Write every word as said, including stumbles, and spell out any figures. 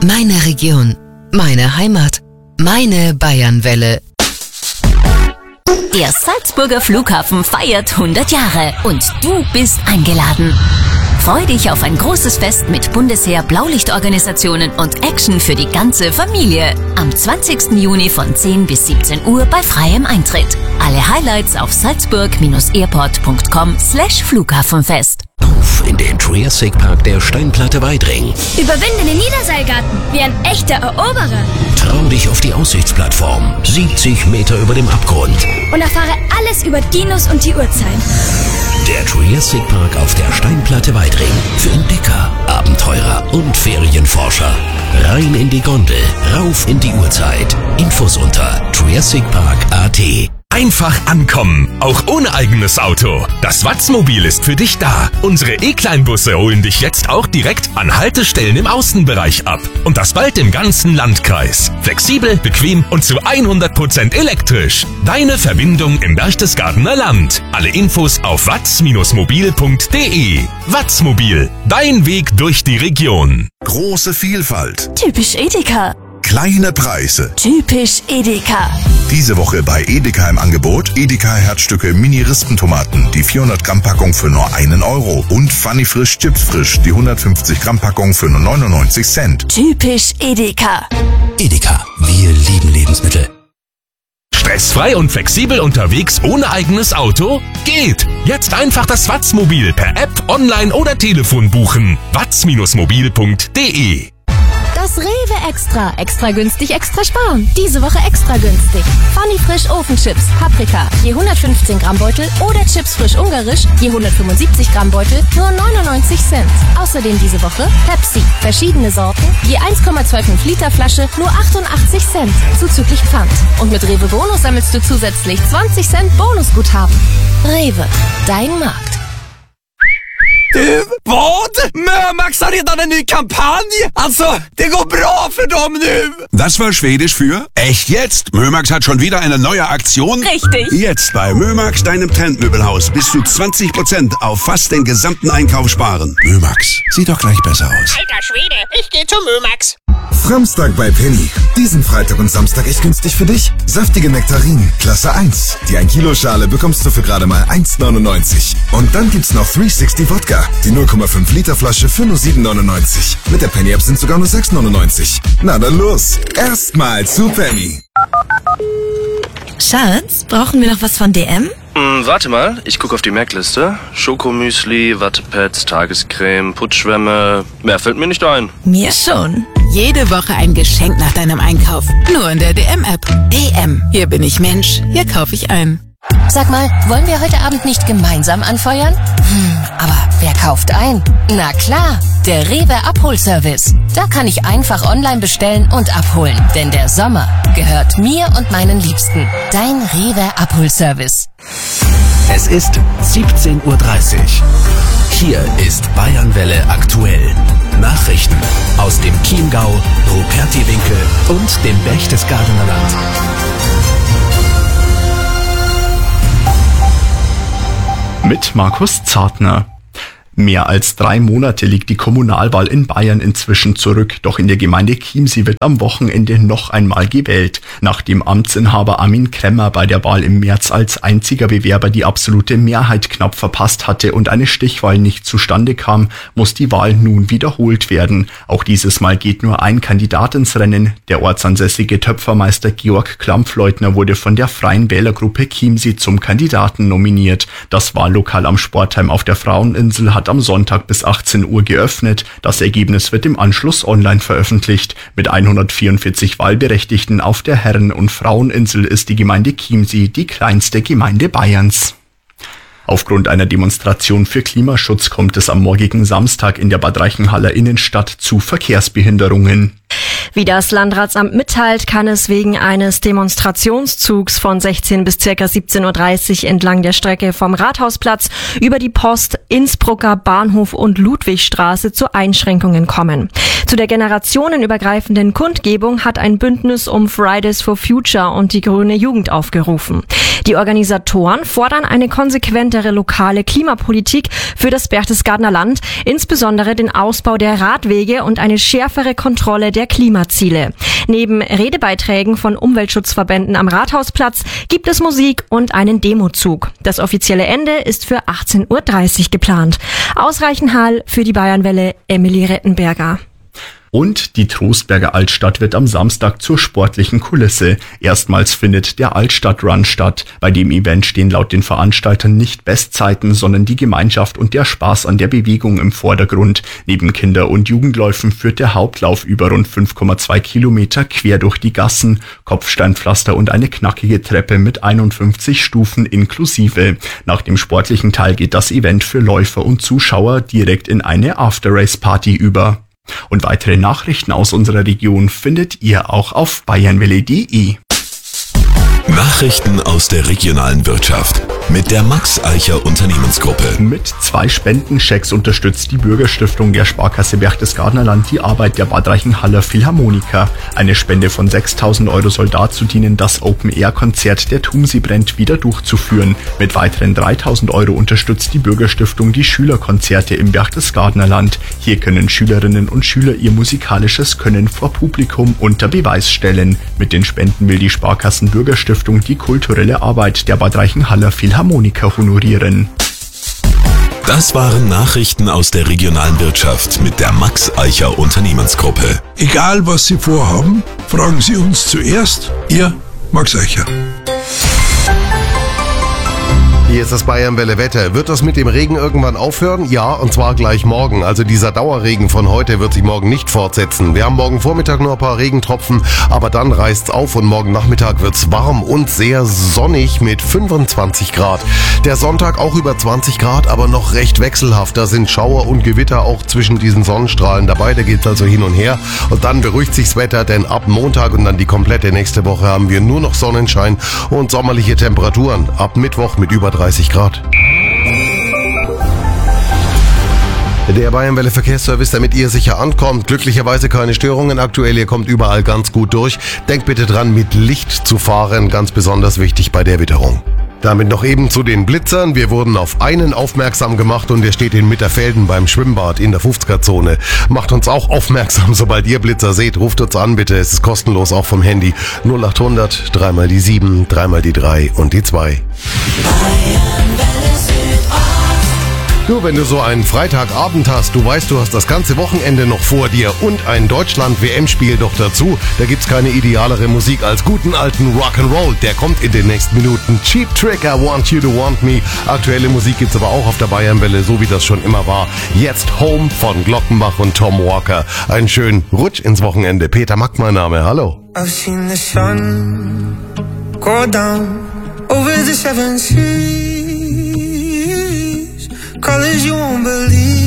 Meine Region, meine Heimat, meine Bayernwelle. Der Salzburger Flughafen feiert hundert Jahre und du bist eingeladen. Freu dich auf ein großes Fest mit Bundesheer, Blaulichtorganisationen und Action für die ganze Familie. Am zwanzigsten Juni von zehn bis siebzehn Uhr bei freiem Eintritt. Alle Highlights auf salzburg-airport.com slash Flughafenfest. Auf in den Triassic Park der Steinplatte Weidring. Überwinde den Niederseilgarten wie ein echter Eroberer. Trau dich auf die Aussichtsplattform, siebzig Meter über dem Abgrund. Und erfahre alles über Dinos und die Uhrzeit. Der Triassic Park auf der Steinplatte Weidring. Für Entdecker, Abenteurer und Ferienforscher. Rein in die Gondel, rauf in die Uhrzeit. Infos unter triassic park punkt a t. Einfach ankommen, auch ohne eigenes Auto. Das Watzmobil ist für dich da. Unsere E-Kleinbusse holen dich jetzt auch direkt an Haltestellen im Außenbereich ab. Und das bald im ganzen Landkreis. Flexibel, bequem und zu hundert Prozent elektrisch. Deine Verbindung im Berchtesgadener Land. Alle Infos auf watz mobil punkt de. Watzmobil, dein Weg durch die Region. Große Vielfalt. Typisch Edeka. Kleine Preise. Typisch Edeka. Diese Woche bei Edeka im Angebot Edeka Herzstücke Mini-Rispentomaten, die vierhundert Gramm Packung für nur einen Euro und Funny Frisch Chips Frisch, die hundertfünfzig Gramm Packung für nur neunundneunzig Cent. Typisch Edeka. Edeka, wir lieben Lebensmittel. Stressfrei und flexibel unterwegs ohne eigenes Auto? Geht! Jetzt einfach das Watzmobil per App, online oder Telefon buchen. watz mobil punkt de. Das Rewe Extra. Extra günstig, extra sparen. Diese Woche extra günstig. Funny Frisch Ofenchips, Paprika, je hundertfünfzehn Gramm Beutel oder Chips Frisch Ungarisch, je hundertfünfundsiebzig Gramm Beutel, nur neunundneunzig Cent. Außerdem diese Woche Pepsi, verschiedene Sorten, je eins Komma fünfundzwanzig Liter Flasche, nur achtundachtzig Cent, zuzüglich Pfand. Und mit Rewe Bonus sammelst du zusätzlich zwanzig Cent Bonusguthaben. Rewe, dein Markt. Du, vad? Mömax har redan en ny kampanj! Alltså, det går bra för dem nu! Das war Schwedisch für echt jetzt. Mömax hat schon wieder eine neue Aktion. Richtig. Jetzt bei Mömax, deinem Trendmöbelhaus, bis zu zwanzig Prozent auf fast den gesamten Einkauf sparen. Mömax, sieht doch gleich besser aus. Alter Schwede, ich geh zu Mömax. Samstag bei Penny. Diesen Freitag und Samstag echt günstig für dich. Saftige Nektarinen, Klasse eins. Die ein Kilo Schale bekommst du für gerade mal eins neunundneunzig. Und dann gibt's noch dreihundertsechzig Wodka. Die null Komma fünf Liter Flasche für nur sieben neunundneunzig. Mit der Penny App sind sogar nur sechs neunundneunzig. Na dann los. Erstmal zu Penny. Schatz, brauchen wir noch was von D M? Hm, warte mal, ich gucke auf die Merkliste. Schokomüsli, Wattepads, Tagescreme, Putzschwämme. Mehr fällt mir nicht ein. Mir schon. Jede Woche ein Geschenk nach deinem Einkauf. Nur in der D M-App. D M. Hier bin ich Mensch. Hier kaufe ich ein. Sag mal, wollen wir heute Abend nicht gemeinsam anfeuern? Hm, aber wer kauft ein? Na klar, der Rewe Abholservice. Da kann ich einfach online bestellen und abholen. Denn der Sommer gehört mir und meinen Liebsten. Dein Rewe Abholservice. Es ist siebzehn Uhr dreißig. Hier ist Bayernwelle aktuell. Nachrichten aus dem Chiemgau, Rupertiwinkel und dem Berchtesgadener Land. Mit Markus Zartner. Mehr als drei Monate liegt die Kommunalwahl in Bayern inzwischen zurück. Doch in der Gemeinde Chiemsee wird am Wochenende noch einmal gewählt. Nachdem Amtsinhaber Armin Kremmer bei der Wahl im März als einziger Bewerber die absolute Mehrheit knapp verpasst hatte und eine Stichwahl nicht zustande kam, muss die Wahl nun wiederholt werden. Auch dieses Mal geht nur ein Kandidat ins Rennen. Der ortsansässige Töpfermeister Georg Klampfleutner wurde von der Freien Wählergruppe Chiemsee zum Kandidaten nominiert. Das Wahllokal am Sportheim auf der Fraueninsel hat am Sonntag bis achtzehn Uhr geöffnet. Das Ergebnis wird im Anschluss online veröffentlicht. Mit hundertvierundvierzig Wahlberechtigten auf der Herren- und Fraueninsel ist die Gemeinde Chiemsee die kleinste Gemeinde Bayerns. Aufgrund einer Demonstration für Klimaschutz kommt es am morgigen Samstag in der Bad Reichenhaller Innenstadt zu Verkehrsbehinderungen. Wie das Landratsamt mitteilt, kann es wegen eines Demonstrationszugs von sechzehn bis ca. siebzehn Uhr dreißig entlang der Strecke vom Rathausplatz über die Post, Innsbrucker Bahnhof und Ludwigstraße zu Einschränkungen kommen. Zu der generationenübergreifenden Kundgebung hat ein Bündnis um Fridays for Future und die Grüne Jugend aufgerufen. Die Organisatoren fordern eine konsequentere lokale Klimapolitik für das Berchtesgadener Land, insbesondere den Ausbau der Radwege und eine schärfere Kontrolle der Klimaziele. Neben Redebeiträgen von Umweltschutzverbänden am Rathausplatz gibt es Musik und einen Demozug. Das offizielle Ende ist für achtzehn Uhr dreißig geplant. Aus Reichenhall für die Bayernwelle Emily Rettenberger. Und die Trostberger Altstadt wird am Samstag zur sportlichen Kulisse. Erstmals findet der Altstadt-Run statt. Bei dem Event stehen laut den Veranstaltern nicht Bestzeiten, sondern die Gemeinschaft und der Spaß an der Bewegung im Vordergrund. Neben Kinder- und Jugendläufen führt der Hauptlauf über rund fünf Komma zwei Kilometer quer durch die Gassen. Kopfsteinpflaster und eine knackige Treppe mit einundfünfzig Stufen inklusive. Nach dem sportlichen Teil geht das Event für Läufer und Zuschauer direkt in eine After-Race-Party über. Und weitere Nachrichten aus unserer Region findet ihr auch auf bayernwelle punkt de. Nachrichten aus der regionalen Wirtschaft mit der Max Eicher Unternehmensgruppe. Mit zwei Spendenchecks unterstützt die Bürgerstiftung der Sparkasse Berchtesgadener Land die Arbeit der Bad Reichenhaller Philharmoniker. Eine Spende von sechstausend Euro soll dazu dienen, das Open-Air-Konzert Der Tumsi brennt wieder durchzuführen. Mit weiteren dreitausend Euro unterstützt die Bürgerstiftung die Schülerkonzerte im Berchtesgadener Land. Hier können Schülerinnen und Schüler ihr musikalisches Können vor Publikum unter Beweis stellen. Mit den Spenden will die Sparkassen Bürgerstiftung die kulturelle Arbeit der Bad Reichenhaller Philharmoniker honorieren. Das waren Nachrichten aus der regionalen Wirtschaft mit der Max Eicher Unternehmensgruppe. Egal was Sie vorhaben, fragen Sie uns zuerst. Ihr Max Eicher. Hier ist das Bayernwelle Wetter. Wird das mit dem Regen irgendwann aufhören? Ja, und zwar gleich morgen. Also dieser Dauerregen von heute wird sich morgen nicht fortsetzen. Wir haben morgen Vormittag nur ein paar Regentropfen, aber dann reißt's auf und morgen Nachmittag wird's warm und sehr sonnig mit fünfundzwanzig Grad. Der Sonntag auch über zwanzig Grad, aber noch recht wechselhaft. Da sind Schauer und Gewitter auch zwischen diesen Sonnenstrahlen dabei. Da geht's also hin und her. Und dann beruhigt sich's Wetter, denn ab Montag und dann die komplette nächste Woche haben wir nur noch Sonnenschein und sommerliche Temperaturen. Ab Mittwoch mit über dreißig Grad. Der Bayernwelle Verkehrsservice, damit ihr sicher ankommt. Glücklicherweise keine Störungen aktuell. Ihr kommt überall ganz gut durch. Denkt bitte dran, mit Licht zu fahren. Ganz besonders wichtig bei der Witterung. Damit noch eben zu den Blitzern. Wir wurden auf einen aufmerksam gemacht und der steht in Mitterfelden beim Schwimmbad in der fünfziger-Zone. Macht uns auch aufmerksam, sobald ihr Blitzer seht. Ruft uns an, bitte. Es ist kostenlos, auch vom Handy. null achthundert, dreimal die sieben, dreimal die drei und die zwei. Du, wenn du so einen Freitagabend hast, du weißt, du hast das ganze Wochenende noch vor dir und ein Deutschland-W M-Spiel doch dazu, da gibt's keine idealere Musik als guten alten Rock'n'Roll. Der kommt in den nächsten Minuten. Cheap Trick, I Want You to Want Me. Aktuelle Musik gibt's aber auch auf der Bayernwelle, so wie das schon immer war. Jetzt Home von Glockenbach und Tom Walker. Einen schönen Rutsch ins Wochenende. Peter Mack, mein Name. Hallo. I've seen the sun go down over the seven seas. Colors you won't believe.